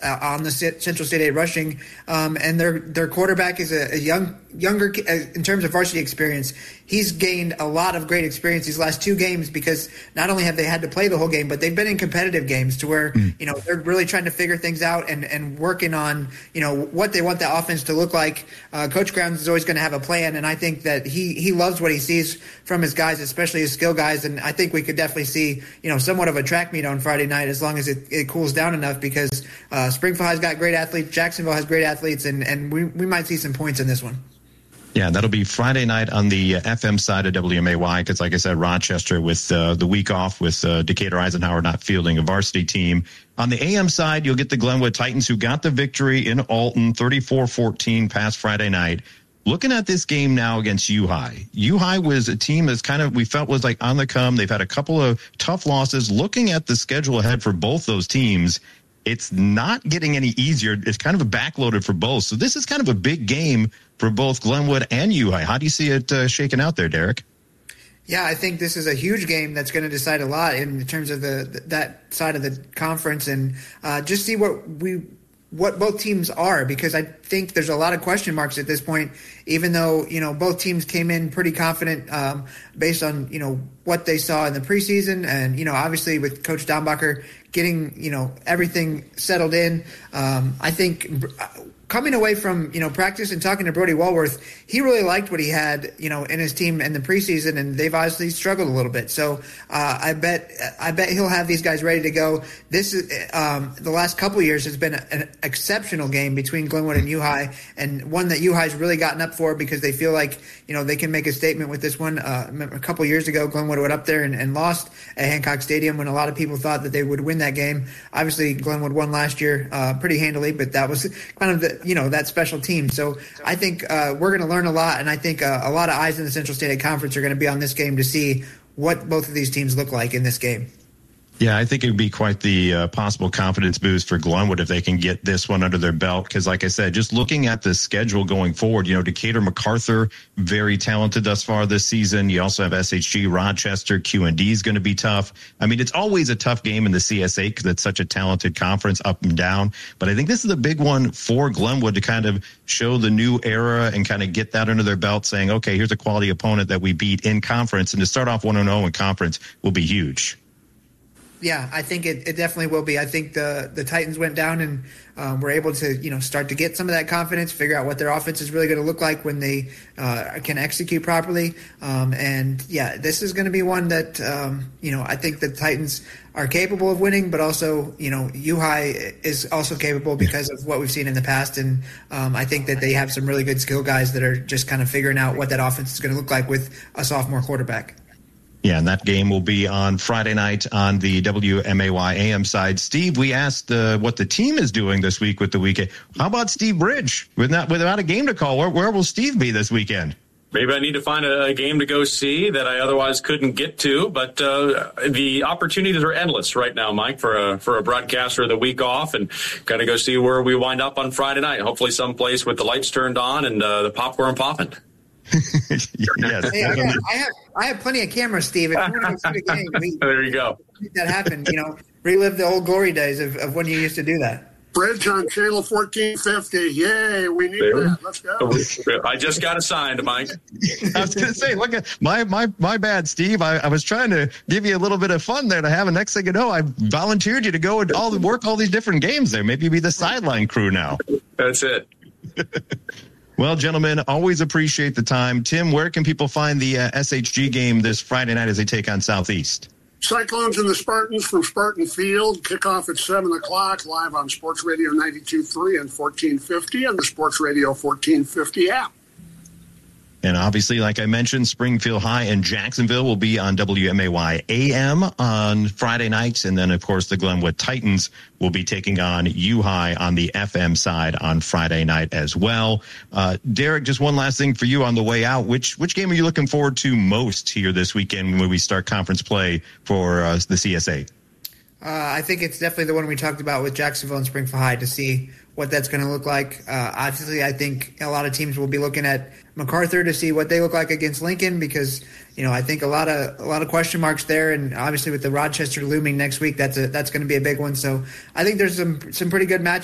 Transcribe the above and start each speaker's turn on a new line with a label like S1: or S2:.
S1: on the Central State 8 rushing, and their quarterback is a younger in terms of varsity experience. He's gained a lot of great experience these last 2 games because not only have they had to play the whole game, but they've been in competitive games to where they're really trying to figure things out and working on what they want the offense to look like. Coach Grounds is always going to have a plan, and I think that he loves what he sees from his guys, especially his skill guys. And I think we could definitely see somewhat of a track meet on Friday night as long as it cools down enough because Springfield has got great athletes, Jacksonville has great athletes, and we might see some points in this one.
S2: Yeah, that'll be Friday night on the FM side of WMAY because, like I said, Rochester with the week off with Decatur Eisenhower not fielding a varsity team. On the AM side, you'll get the Glenwood Titans who got the victory in Alton, 34-14 past Friday night. Looking at this game now against U-High. U-High was a team that's we felt was like on the come. They've had a couple of tough losses. Looking at the schedule ahead for both those teams, it's not getting any easier. It's kind of backloaded for both. So this is kind of a big game for both Glenwood and U-High. How do you see it shaking out there, Derek?
S1: Yeah, I think this is a huge game that's going to decide a lot in terms of that side of the conference and just see what both teams are, because I think there's a lot of question marks at this point, even though, both teams came in pretty confident based on, what they saw in the preseason. And, obviously with Coach Dombacher getting, everything settled in, I think coming away from, practice and talking to Brody Walworth, he really liked what he had, in his team in the preseason, and they've obviously struggled a little bit. So I bet he'll have these guys ready to go. This is the last couple of years has been an exceptional game between Glenwood and U-High, and one that U-High's really gotten up for because they feel like, they can make a statement with this one. A couple of years ago, Glenwood went up there and lost at Hancock Stadium when a lot of people thought that they would win that game. Obviously, Glenwood won last year pretty handily, but that was kind of that special team. So I think we're going to learn a lot, and I think a lot of eyes in the Central State Conference are going to be on this game to see what both of these teams look like in this game.
S2: Yeah, I think it would be quite the possible confidence boost for Glenwood if they can get this one under their belt. Because like I said, just looking at the schedule going forward, Decatur MacArthur, very talented thus far this season. You also have SHG, Rochester, QND is going to be tough. I mean, it's always a tough game in the CSA because it's such a talented conference up and down. But I think this is a big one for Glenwood to kind of show the new era and kind of get that under their belt saying, okay, here's a quality opponent that we beat in conference. And to start off 1-0 in conference will be huge.
S1: Yeah, I think it definitely will be. I think the Titans went down and were able to start to get some of that confidence, figure out what their offense is really going to look like when they can execute properly. And yeah, this is going to be one that I think the Titans are capable of winning, but also U-High is also capable because of what we've seen in the past. And I think that they have some really good skill guys that are just kind of figuring out what that offense is going to look like with a sophomore quarterback.
S2: Yeah, and that game will be on Friday night on the WMAY AM side. Steve, we asked what the team is doing this week with the weekend. How about Steve Bridge? Without a game to call, where will Steve be this weekend?
S3: Maybe I need to find a game to go see that I otherwise couldn't get to, but the opportunities are endless right now, Mike, for a broadcaster of the week off, and got to go see where we wind up on Friday night. Hopefully someplace with the lights turned on and the popcorn popping.
S2: Yes.
S1: Hey, I have plenty of cameras, Steve. If you want to go see the game,
S3: there you go.
S1: Make that happen. Relive the old glory days of when you used to do that.
S4: Bridge on channel 1450. Yay, we need that. Let's go.
S3: I just got assigned, Mike.
S2: I was going to say, look at my bad, Steve. I was trying to give you a little bit of fun there to have. And next thing you know, I volunteered you to go and work all these different games there. Maybe be the sideline crew now.
S3: That's it.
S2: Well, gentlemen, always appreciate the time. Tim, where can people find the SHG game this Friday night as they take on Southeast?
S4: Cyclones and the Spartans from Spartan Field. Kickoff at 7 o'clock, live on Sports Radio 92.3 and 1450 and the Sports Radio 1450 app.
S2: And obviously, like I mentioned, Springfield High and Jacksonville will be on WMAY AM on Friday nights. And then, of course, the Glenwood Titans will be taking on U-High on the FM side on Friday night as well. Derek, just one last thing for you on the way out. Which game are you looking forward to most here this weekend when we start conference play for the CSA?
S1: I think it's definitely the one we talked about with Jacksonville and Springfield High to see what that's going to look like. Obviously, I think a lot of teams will be looking at MacArthur to see what they look like against Lincoln because, I think a lot of question marks there. And obviously with the Rochester looming next week, that's going to be a big one. So I think there's some pretty good matchups.